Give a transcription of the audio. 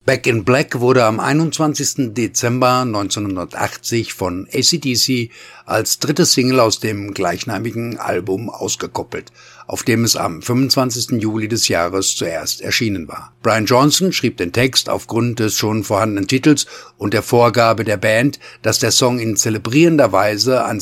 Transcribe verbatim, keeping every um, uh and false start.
Back in Black wurde am einundzwanzigsten Dezember neunzehnhundertachtzig von A C D C als dritte Single aus dem gleichnamigen Album ausgekoppelt, auf dem es am fünfundzwanzigsten Juli des Jahres zuerst erschienen war. Brian Johnson schrieb den Text aufgrund des schon vorhandenen Titels und der Vorgabe der Band, dass der Song in zelebrierender Weise an